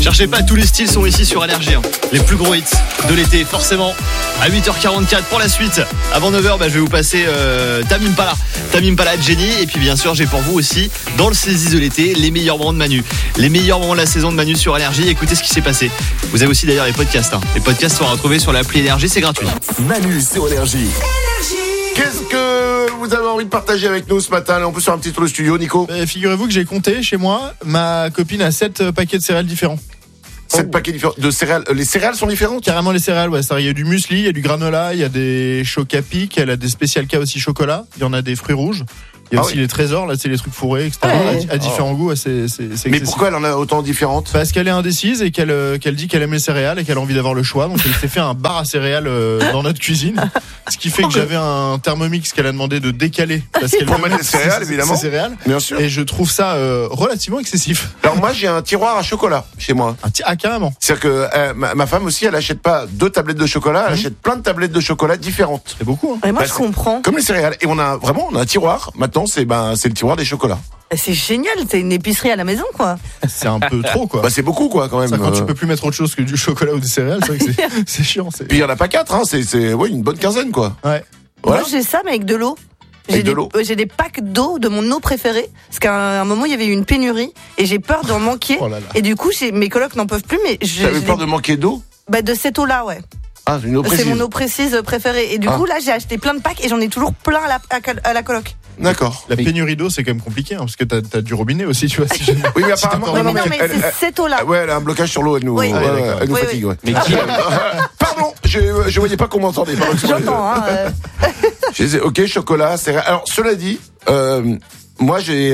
Cherchez pas, tous les styles sont ici sur Énergie. Les plus gros hits de l'été, forcément. À 8h44 pour la suite. Avant 9h, je vais vous passer Tame Impala de Jenny. Et puis bien sûr, j'ai pour vous aussi, dans le saisie de l'été, les meilleurs moments de Manu. Les meilleurs moments de la saison de Manu sur Énergie. Écoutez ce qui s'est passé. Vous avez aussi d'ailleurs les podcasts. Les podcasts sont retrouvés sur l'appli Énergie, c'est gratuit. Manu sur Énergie. Qu'est-ce que vous avez envie de partager avec nous ce matin? Allez, on peut faire un petit tour de studio, Nico. Figurez-vous que j'ai compté chez moi, ma copine a 7 paquets de céréales différents. 7 paquets différents de céréales. Les céréales sont différentes? Carrément les céréales, ouais. Il y a du muesli, il y a du granola, il y a des chocs à pic, elle a des spécial K aussi chocolat, il y en a des fruits rouges. Il y a aussi les trésors, là c'est les trucs fourrés, etc. À différents goûts, c'est Mais pourquoi elle en a autant différentes? Parce qu'elle est indécise et qu'elle dit qu'elle aime les céréales et qu'elle a envie d'avoir le choix. Donc elle s'est fait un bar à céréales dans notre cuisine. Ce qui fait que j'avais un Thermomix qu'elle a demandé de décaler. Parce qu'elle pour mettre les céréales, évidemment. Ses céréales. Bien sûr. Et je trouve ça relativement excessif. Alors moi j'ai un tiroir à chocolat chez moi. Carrément. C'est-à-dire que ma femme aussi, elle achète pas 2 tablettes de chocolat, elle achète plein de tablettes de chocolat différentes. C'est beaucoup. Et moi je comprends. Comme les céréales. Et on a un tiroir. Maintenant c'est le tiroir des chocolats. C'est génial, c'est une épicerie à la maison, quoi. C'est un peu trop, quoi. C'est beaucoup, quoi, quand même. Ça, quand tu peux plus mettre autre chose que du chocolat ou des céréales, c'est vrai que c'est chiant. Puis il y en a pas 4, hein. C'est une bonne quinzaine, quoi. Ouais. Voilà. Moi j'ai ça, mais avec de l'eau. J'ai des packs d'eau, de mon eau préférée. Parce qu'à un moment, il y avait eu une pénurie et j'ai peur d'en manquer. Oh là là. Et du coup, mes colocs n'en peuvent plus. Mais T'avais peur de manquer d'eau? De cette eau-là, ouais. Ah, une eau précise. C'est mon eau précise préférée. Et du coup, là, j'ai acheté plein de packs et j'en ai toujours plein à la coloc. D'accord. La pénurie d'eau, c'est quand même compliqué, parce que t'as du robinet aussi, tu vois. Oui, mais apparemment. Non, mais c'est cette eau-là. Ouais, elle a un blocage sur l'eau, elle nous fatigue, ouais. Mais Pardon, je voyais pas qu'on m'entendait. J'entends, hein. Ok, chocolat, céréales. Alors, cela dit, moi, j'ai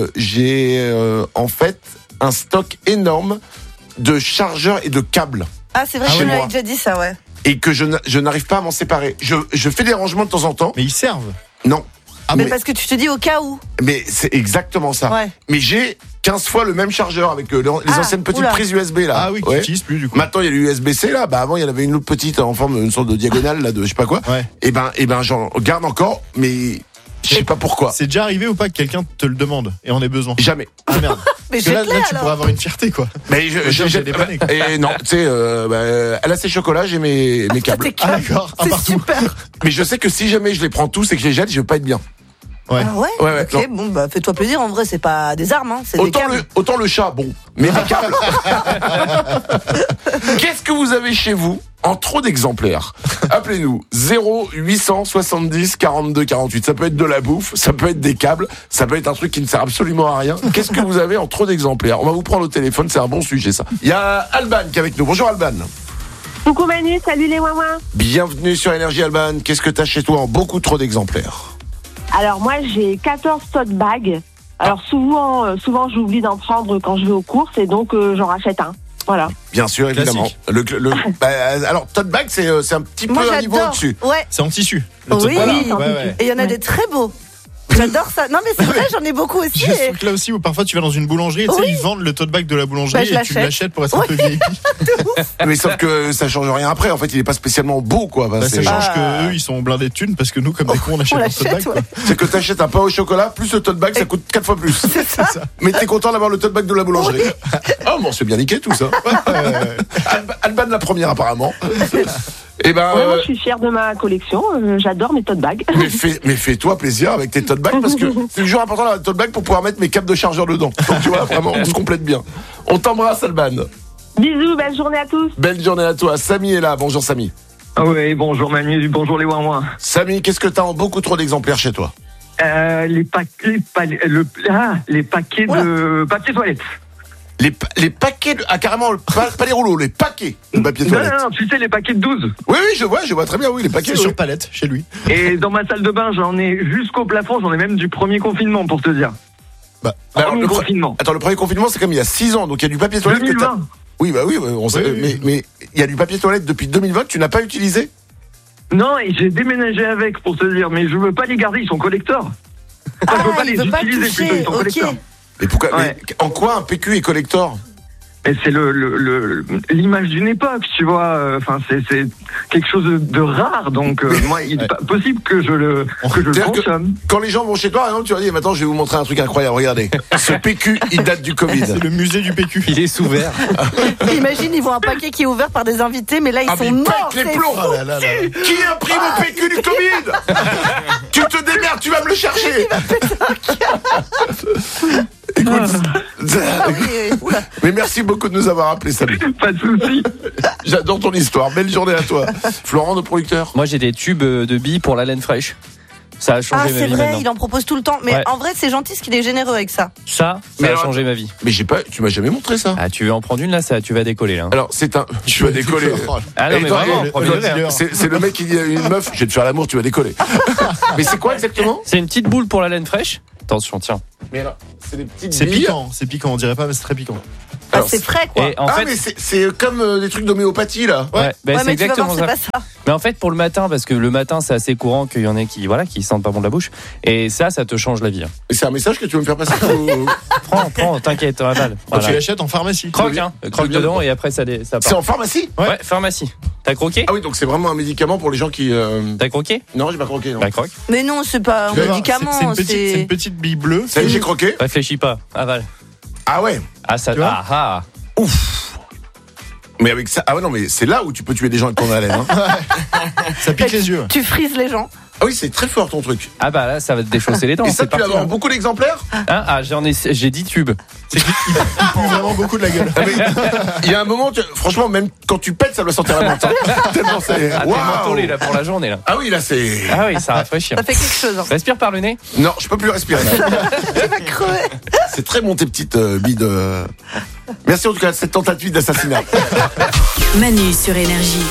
en fait un stock énorme de chargeurs et de câbles. Ah, c'est vrai que tu m'avais déjà dit ça, ouais. Et que je n'arrive pas à m'en séparer. Je fais des rangements de temps en temps. Mais ils servent. Non. Mais parce que tu te dis au cas où. Mais c'est exactement ça. Ouais. Mais j'ai 15 fois le même chargeur avec les anciennes petites prises USB là. Ah oui, qui n'utilisent plus du coup. Maintenant il y a l'USB-C là. Avant il y en avait une autre petite en forme d'une sorte de diagonale là de je sais pas quoi. Ouais. Et ben j'en garde encore, mais je sais pas pourquoi. C'est déjà arrivé ou pas que quelqu'un te le demande et en ait besoin? Jamais. Ah merde. Mais Parce que là tu pourrais avoir une fierté, quoi. Mais j'ai dépanné. Et non, tu sais, elle a ses chocolats, j'ai mes câbles. Tes câbles. D'accord. Un C'est partout. super. Mais je sais que si jamais je les prends tous et que je les jette, je vais pas être bien. Ouais. Ah ouais, Ouais, ok, bon, fais-toi plaisir, en vrai, c'est pas des armes, hein, c'est des câbles. Autant le chat, bon, mais les câbles. Qu'est-ce que vous avez chez vous en trop d'exemplaires? Appelez-nous 0870 42 48. Ça peut être de la bouffe, ça peut être des câbles, ça peut être un truc qui ne sert absolument à rien. Qu'est-ce que vous avez en trop d'exemplaires? On va vous prendre au téléphone, c'est un bon sujet ça. Il y a Alban qui est avec nous. Bonjour Alban. Coucou Manu, salut les ouin-ouin. Bienvenue sur Énergie Alban. Qu'est-ce que t'as chez toi en beaucoup trop d'exemplaires? Alors moi j'ai 14 tote bags. Alors souvent j'oublie d'en prendre quand je vais aux courses et donc j'en rachète un. Voilà. Bien sûr, évidemment. Alors tote bag c'est un petit Moi, peu un niveau j'adore. au-dessus. Ouais. C'est en tissu. Oui. Ouais. Et il y en a des très beaux. J'adore ça. Non mais c'est vrai, j'en ai beaucoup aussi. J'ai ce truc là aussi où parfois tu vas dans une boulangerie et tu sais, ils vendent le tote bag de la boulangerie je et tu l'achète. l'achètes pour être un peu VIP. Mais sauf que ça change rien après. En fait, il est pas spécialement beau, quoi. Ça change que eux ils sont blindés de thunes parce que nous comme des cons on achète un tote bag. ouais. C'est que t'achètes un pain au chocolat plus le tote bag, ça coûte 4 fois plus. C'est ça. Mais t'es content d'avoir le tote bag de la boulangerie. Oh bon, c'est bien niqué tout ça. Alban la première apparemment. Et moi je suis fière de ma collection, j'adore mes tote bags. mais fais-toi plaisir avec tes tote bags parce que c'est toujours important d'avoir un tote bag pour pouvoir mettre mes câbles de chargeur dedans. Donc tu vois, vraiment, on se complète bien. On t'embrasse Alban. Bisous, belle journée à tous. Belle journée à toi. Samy est là. Bonjour Samy. Oui, bonjour Manu, bonjour les ouin-ouin. Samy, qu'est-ce que t'as en beaucoup trop d'exemplaires chez toi? Les paquets de papier toilette. Les paquets de... Ah carrément, pas les rouleaux, les paquets de papier toilette. Non, tu sais, les paquets de 12. Oui, je vois très bien, oui, les paquets. C'est sur palette chez lui. Et dans ma salle de bain, j'en ai jusqu'au plafond, j'en ai même du premier confinement, pour te dire. Alors, le confinement. Attends, le premier confinement, c'est comme il y a 6 ans, donc il y a du papier toilette. 2020. Oui, on sait, Oui. mais il y a du papier toilette depuis 2020 que tu n'as pas utilisé? Non, et j'ai déménagé avec, pour te dire, mais je veux pas les garder, ils sont collecteurs. Enfin, je veux pas les il veut pas utiliser toucher, plutôt, ils sont collecteurs. ok. Et pourquoi? Ouais. Mais en quoi un PQ est collector? mais c'est l'image d'une époque, tu vois. Enfin, c'est quelque chose de rare. Donc, moi, il est pas possible que je le consomme. Quand les gens vont chez toi, par exemple, tu vas dire, maintenant, je vais vous montrer un truc incroyable. Regardez, ce PQ, il date du Covid. C'est le musée du PQ. Il est sous verre. Imagine, ils voient un paquet qui est ouvert par des invités, mais là, ils sont morts. Les plombs. Qui imprime au PQ du Covid? Tu te démerdes, tu vas me le chercher. Écoute, mais merci beaucoup de nous avoir appelés, Samy. Pas de soucis. J'adore ton histoire. Belle journée à toi. Florent, notre producteur. Moi, j'ai des tubes de billes pour la laine fraîche. Ça a changé ma vie. C'est vrai, maintenant. il en propose tout le temps. Mais Ouais. en vrai, c'est gentil, ce qu'il est généreux avec ça. Ça a changé ma vie. Mais tu m'as jamais montré ça. Ah, tu veux en prendre une là, tu vas décoller là. Alors, tu vas décoller. Ah non, Et mais toi, vraiment, prends le verre. c'est le mec qui dit à une meuf, je vais te faire l'amour, tu vas décoller. Mais c'est quoi exactement? C'est une petite boule pour la laine fraîche. Attention, tiens. Mais alors, c'est des petites C'est billes. piquant, on dirait pas, mais c'est très piquant. Alors, c'est frais, quoi. Et en fait, mais c'est comme des trucs d'homéopathie là. ouais, bah, c'est mais tu vas exactement voir, c'est ça. pas ça. Mais en fait, pour le matin, parce que le matin, c'est assez courant qu'il y en ait qui sentent pas bon de la bouche. Et ça te change la vie. Hein. Et c'est un message que tu veux me faire passer. Prends, t'inquiète, on avale. Quand tu l'achètes en pharmacie. Croque, croque dedans et après ça C'est part. en pharmacie? Ouais, pharmacie. T'as croqué? Ah oui, donc c'est vraiment un médicament pour les gens qui. T'as croqué? Non, j'ai pas croqué. Non. Bah, croque. Mais non, c'est pas un Tu vas voir, médicament. C'est une petite bille bleue. Ça y est, j'ai croqué. Réfléchis pas, avale. Ah ouais. Ah, ça. Tu vois Ah. Mais avec ça, ah ouais, non, mais c'est là où tu peux tuer des gens avec ton haleine. Hein. Ça pique les yeux. Tu frises les gens. Ah oui, c'est très fort ton truc. Ah bah là, ça va te déchausser les dents. Et ça, c'est tu vas parti, avoir hein. beaucoup d'exemplaires? J'ai 10 tubes. C'est qu'il pue vraiment beaucoup de la gueule. Ah, mais il y a un moment, franchement, même quand tu pètes, ça doit sentir la menthe. Tellement c'est. Ah, t'es Waouh. mentholé là pour la journée là. Ah oui, là c'est. Ah oui, ça rafraîchit. Ça fait quelque chose. Hein. Respire par le nez. Non, je peux plus respirer. Là. Tu vas crever. C'est très bon tes petites billes de. Merci en tout cas de cette tentative d'assassinat. Manu sur Énergie.